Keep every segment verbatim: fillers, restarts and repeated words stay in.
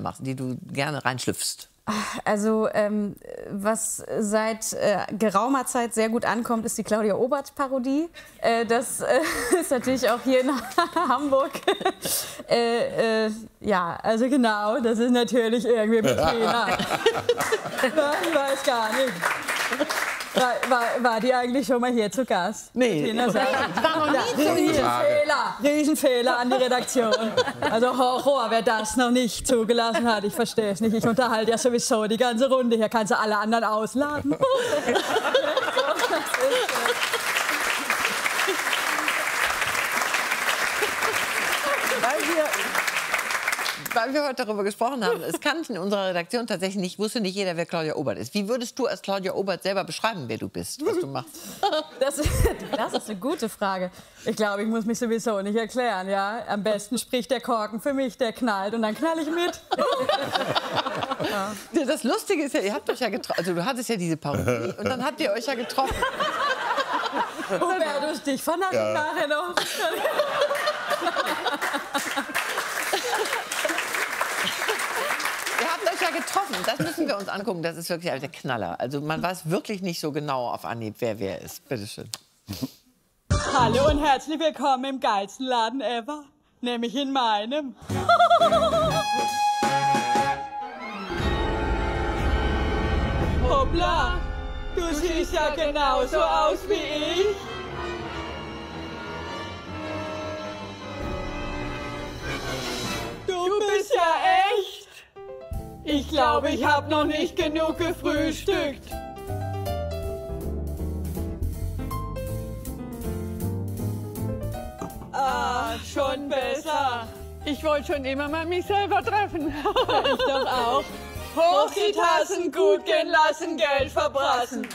machst, die du gerne reinschlüpfst? Also, ähm, was seit äh, geraumer Zeit sehr gut ankommt, ist die Claudia Obert-Parodie. Äh, das äh, ist natürlich auch hier in Hamburg. äh, äh, ja, also genau, das ist natürlich irgendwie mit Trainer. Ich weiß gar nicht. War, war, war die eigentlich schon mal hier zu Gast? Nee, das war noch nie ja, Riesenfehler, Riesenfehler an die Redaktion. Also Horror, wer das noch nicht zugelassen hat, ich verstehe es nicht. Ich unterhalte ja sowieso die ganze Runde. Hier kannst du alle anderen ausladen. Weil wir, weil wir heute darüber gesprochen haben, es kannte in unserer Redaktion tatsächlich nicht, wusste nicht jeder, wer Claudia Obert ist. Wie würdest du als Claudia Obert selber beschreiben, wer du bist, was du machst? Das, das ist eine gute Frage. Ich glaube, ich muss mich sowieso nicht erklären. Ja? Am besten spricht der Korken für mich, der knallt und dann knall ich mit. Ja. Das Lustige ist ja, ihr habt euch ja getroffen, also du hattest ja diese Parodie und dann habt ihr euch ja getroffen. Hubertus, dich vernascht ja. nachher noch. Ihr habt euch ja getroffen, das müssen wir uns angucken, das ist wirklich der Knaller. Also man weiß wirklich nicht so genau auf Anhieb, wer wer ist. Bitte schön. Hallo und herzlich willkommen im geilsten Laden ever, nämlich in meinem. Hoppla, du siehst ja genauso aus wie ich. Du bist ja echt. Ich glaube, ich habe noch nicht genug gefrühstückt. Ah, schon besser. Ich wollte schon immer mal mich selber treffen. Ich doch auch. Hoch die Tassen, gut gehen lassen, Geld verbrassen.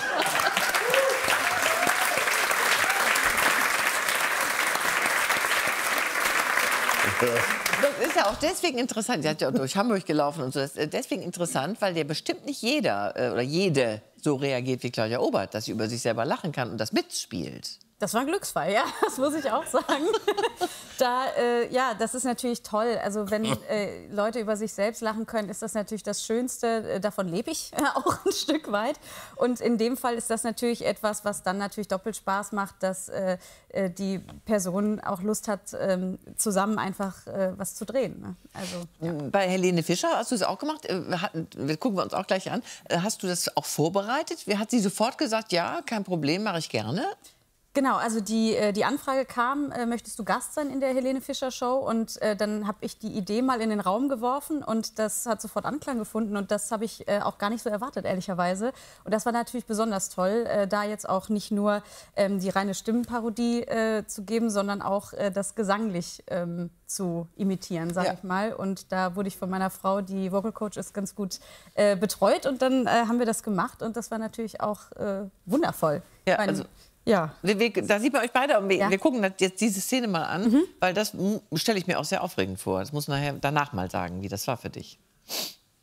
Das ist ja auch deswegen interessant, sie hat ja auch durch Hamburg gelaufen und so, das ist deswegen interessant, weil ja bestimmt nicht jeder äh, oder jede so reagiert wie Claudia Obert, dass sie über sich selber lachen kann und das mitspielt. Das war ein Glücksfall, ja, das muss ich auch sagen. Da, äh, ja, das ist natürlich toll. Also wenn äh, Leute über sich selbst lachen können, ist das natürlich das Schönste. Davon lebe ich äh, auch ein Stück weit. Und in dem Fall ist das natürlich etwas, was dann natürlich doppelt Spaß macht, dass äh, die Person auch Lust hat, äh, zusammen einfach äh, was zu drehen. Ne? Also, ja. Bei Helene Fischer hast du es auch gemacht. Wir hatten, das gucken wir uns auch gleich an. Hast du das auch vorbereitet? Hat sie sofort gesagt, ja, kein Problem, mache ich gerne? Genau, also die, die Anfrage kam, äh, möchtest du Gast sein in der Helene Fischer Show? Und äh, dann habe ich die Idee mal in den Raum geworfen und das hat sofort Anklang gefunden und das habe ich äh, auch gar nicht so erwartet, ehrlicherweise. Und das war natürlich besonders toll, äh, da jetzt auch nicht nur ähm, die reine Stimmenparodie äh, zu geben, sondern auch äh, das gesanglich ähm, zu imitieren, sage ja. ich mal. Und da wurde ich von meiner Frau, die Vocal Coach ist, ganz gut äh, betreut und dann äh, haben wir das gemacht und das war natürlich auch äh, wundervoll. Ja, meine, also Ja. Wir, wir, da sieht man euch beide. Und wir, ja. wir gucken jetzt diese Szene mal an, mhm. weil das stelle ich mir auch sehr aufregend vor. Das muss nachher danach mal sagen, wie das war für dich.